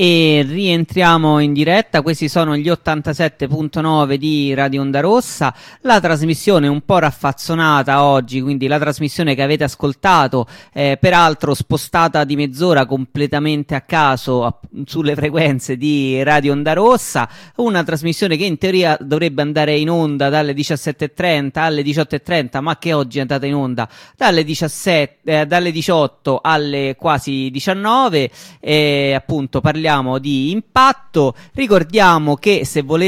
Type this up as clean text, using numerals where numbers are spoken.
E rientriamo in diretta. Questi sono gli 87.9 di Radio Onda Rossa, la trasmissione un po' raffazzonata oggi, quindi la trasmissione che avete ascoltato, peraltro spostata di mezz'ora completamente a caso sulle frequenze di Radio Onda Rossa, una trasmissione che in teoria dovrebbe andare in onda dalle 17.30 alle 18.30, ma che oggi è andata in onda dalle 18 alle quasi 19, appunto parliamo di impatto. Ricordiamo che se volete